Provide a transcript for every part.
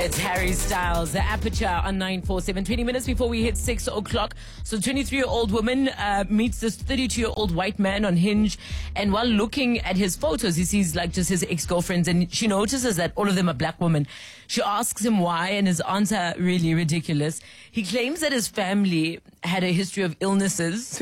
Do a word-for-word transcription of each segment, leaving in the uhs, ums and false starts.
It's Harry Styles, the Aperture on nine four seven. twenty minutes before we hit six o'clock. So twenty-three-year-old woman uh, meets this thirty-two-year-old white man on Hinge. And while looking at his photos, he sees like just his ex-girlfriends. And she notices that all of them are black women. She asks him why, and his answer really ridiculous. He claims that his family had a history of illnesses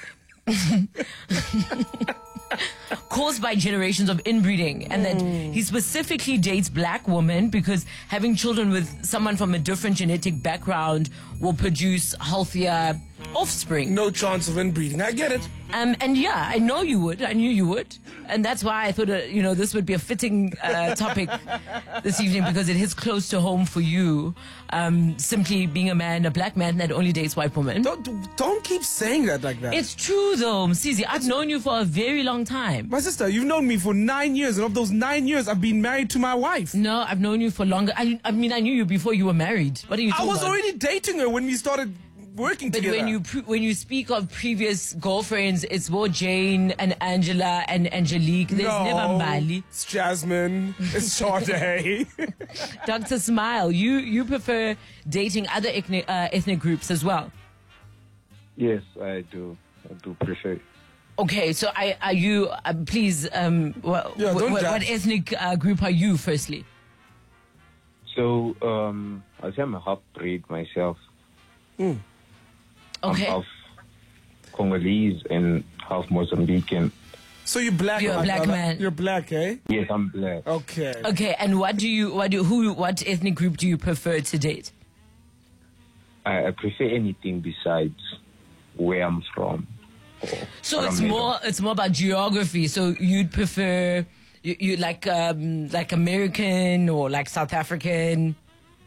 caused by generations of inbreeding, and that he specifically dates black women because having children with someone from a different genetic background will produce healthier offspring. No chance of inbreeding. I get it. Um, and yeah, I know you would. I knew you would. And that's why I thought, uh, you know, this would be a fitting uh, topic this evening because it hits close to home for you. Um, simply being a man, a black man that only dates white women. Don't, don't keep saying that like that. It's true though, Msizi. I've known you for a very long time. My sister, you've known me for nine years, and of those nine years, I've been married to my wife. No, I've known you for longer. I, I mean, I knew you before you were married. What are you talking I was about? already dating her when we started working But together. when you pre- when you speak of previous girlfriends, it's more Jane and Angela and Angelique. There's no, never Mbali. It's Jasmine. It's Sade. Doctor Smile, you you prefer dating other ethnic, uh, ethnic groups as well? Yes, I do. I do prefer. Okay, so I, are you, uh, please, um, wh- Yeah, wh- don't wh- judge. what ethnic uh, group are you, firstly? So, um, I say I'm a half-breed myself. Mm. Okay. I'm half Congolese and half Mozambican. So you're black. You're a my black brother. man. You're black, eh? Yes, I'm black. Okay. Okay, and what do you, what do, who, what ethnic group do you prefer to date? I, I prefer anything besides where I'm from. or So what it's I'm made more, of. it's more about geography. So you'd prefer, you, you like, um, like American or like South African?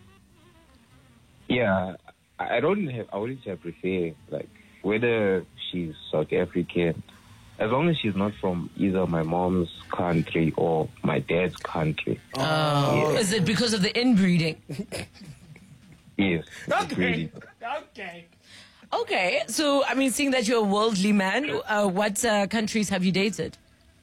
Yeah, I I don't have. I wouldn't say I prefer like whether she's South African, as long as she's not from either my mom's country or my dad's country. Oh, is it because of the inbreeding? Yes, it's really. Okay. Okay, so I mean, seeing that you're a worldly man, uh, what uh, countries have you dated?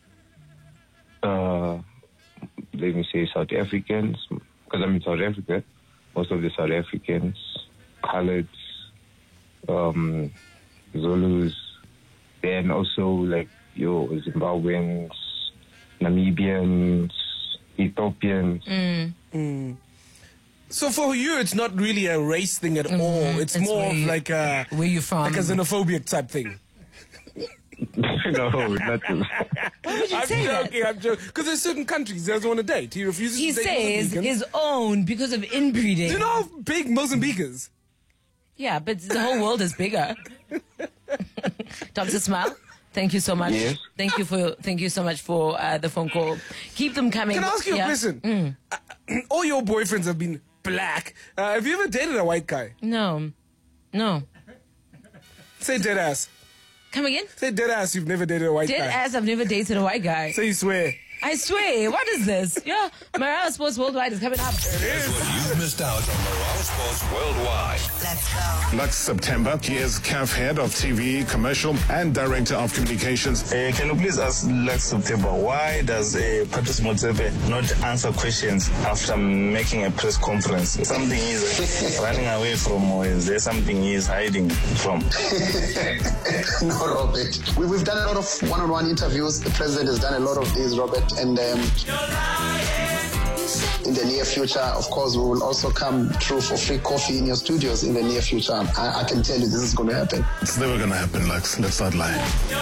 Uh, let me say South Africans, because I'm in South Africa. Most of the South Africans, Coloureds, um, Zulus, then also like yo Zimbabweans, Namibians, Ethiopians. Mm. So for you, it's not really a race thing at all. It's, It's more where of you- like a Where you from? like a xenophobic type thing. No, not to, Why would you I'm say that? joking. I'm joking. Because there's certain countries he doesn't want to date. He refuses He to date says Mozambicans. his own because of inbreeding. Do you know how big Mozambique is? Yeah, but the whole world is bigger. Doctor Smile, thank you so much. Yes. Thank you for thank you so much for uh, the phone call. Keep them coming. Can I ask you Yeah. a question? Mm. Uh, all your boyfriends have been black. Uh, have you ever dated a white guy? No, no. Say dead ass. Come again? Say dead ass. You've never dated a white Dead guy. ass. I've never dated a white guy. Say you swear. I swear. What is this? Yeah, Mariah Sports Worldwide is coming up. Here's what you've missed out on Morale Sports Worldwide. Let's go. Next September, here's C A F head of T V, commercial, and director of communications. Uh, can you please ask Lex September, why does uh, Patrice Motsepe not answer questions after making a press conference? Something is running away from, or is there something he is hiding from? No, Robert. We, we've done a lot of one-on-one interviews. The president has done a lot of these, Robert. And um, in the near future, of course, we will also come through for free coffee in your studios in the near future. I, I can tell you this is going to happen. It's never going to happen, Lex. Let's not lie.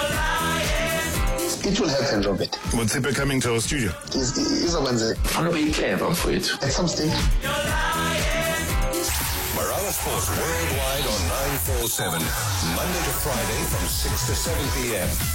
It will happen, Robert. Motsepe coming to our studio. Is is a Wednesday. At some stage. Morale Sports Worldwide on nine four seven, Monday to Friday from six to seven p.m.